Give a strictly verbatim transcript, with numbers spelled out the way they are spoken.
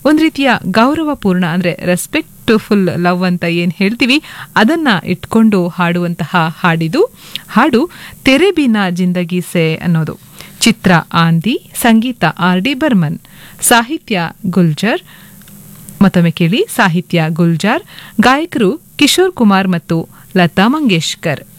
ಒಂದು ರೀತಿಯ ಗೌರವಪೂರ್ಣ ಅಂದರೆ ರೆಸ್ಪೆಕ್ಟ್ಫುಲ್ ಲವ್ ಅಂತ ಏನು ಹೇಳ್ತೀವಿ ಅದನ್ನ ಇಟ್ಕೊಂಡು ಹಾಡುವಂತಹ ಹಾಡಿದು. ಹಾಡು ತೆರೆ ಬಿನಾ ಜಿಂದಗಿ ಸೆ ಅನ್ನೋದು. ಚಿತ್ರ ಆಂದಿ, ಸಂಗೀತ ಆರ್ ಡಿ ಬರ್ಮನ್, ಸಾಹಿತ್ಯ ಗುಲ್ಜರ್. ಮತ್ತೊಮ್ಮೆ ಕೇಳಿ, ಸಾಹಿತ್ಯ ಗುಲ್ಜಾರ್, ಗಾಯಕರು ಕಿಶೋರ್ ಕುಮಾರ್ ಮತ್ತು ಲತಾ ಮಂಗೇಶ್ಕರ್.